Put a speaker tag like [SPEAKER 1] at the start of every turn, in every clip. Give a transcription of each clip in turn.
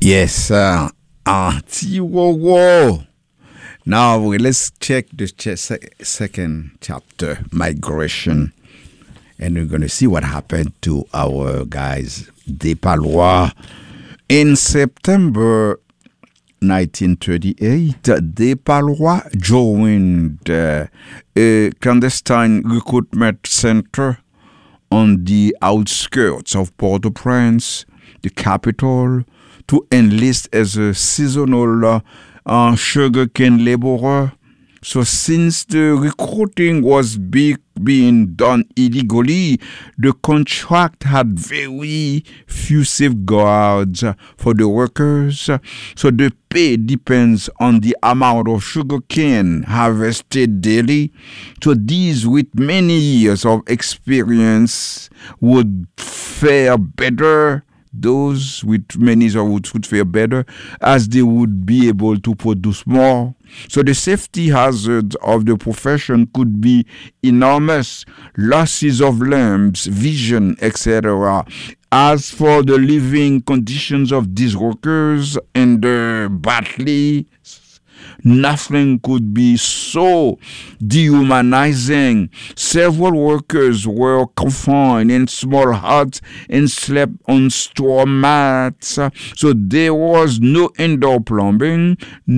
[SPEAKER 1] Yes, Tiwowo. Now let's check the second chapter, migration, and we're going to see what happened to our guys, Despalois. In September 1938, Despalois joined a clandestine recruitment center on the outskirts of Port-au-Prince, the capital, to enlist as a seasonal sugarcane laborer. So since the recruiting was being done illegally, the contract had very few safeguards for the workers. So the pay depends on the amount of sugarcane harvested daily. So these with many years of experience would fare better. Those with many years would fare better, as they would be able to produce more. So the safety hazards of the profession could be enormous: losses of limbs, vision, etc. As for the living conditions of these workers and the battles, nothing could be so dehumanizing. Several workers were confined in small huts and slept on straw mats. So there was no indoor plumbing,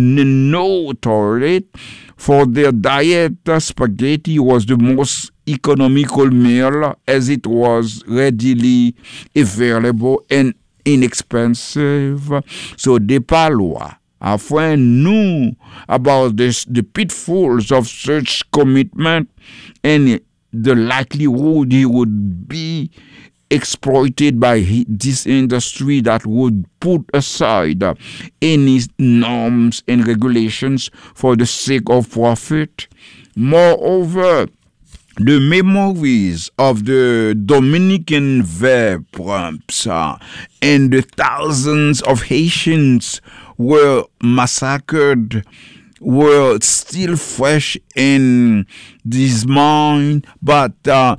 [SPEAKER 1] no toilet. For their diet, spaghetti was the most economical meal, as it was readily available and inexpensive. So Despalois, our friend, knew about the pitfalls of such commitment and the likelihood he would be exploited by this industry that would put aside any norms and regulations for the sake of profit. Moreover, the memories of the Dominican verpumps and the thousands of Haitians were massacred were still fresh in his mind, but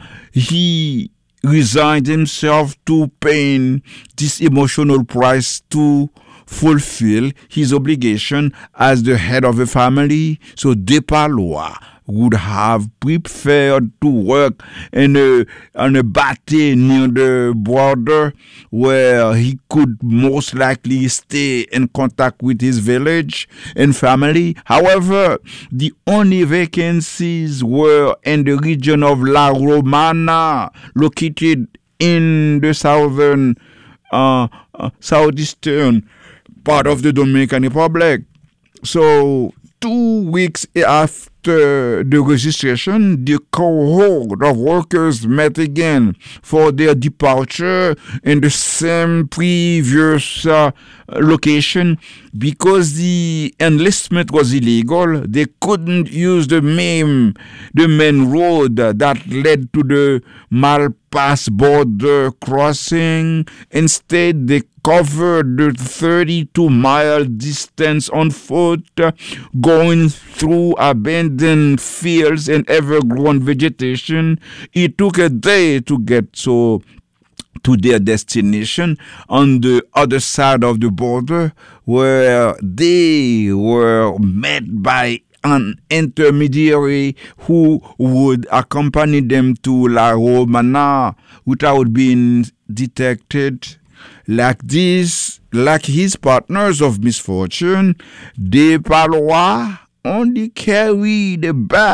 [SPEAKER 1] he resigned himself to paying this emotional price to fulfill his obligation as the head of a family. So Despalois would have prepared to work on a battery near the border, where he could most likely stay in contact with his village and family. However, the only vacancies were in the region of La Romana, located in the southeastern part of the Dominican Republic. So 2 weeks after the registration, the cohort of workers met again for their departure in the same previous location. Because the enlistment was illegal, they couldn't use the main road that led to the Malpass border crossing. Instead, they covered the 32-mile distance on foot, going through abandoned fields and evergrown vegetation. It took a day to get to their destination on the other side of the border, where they were met by an intermediary who would accompany them to La Romana without being detected. Like his partners of misfortune, Despalois only carried a bag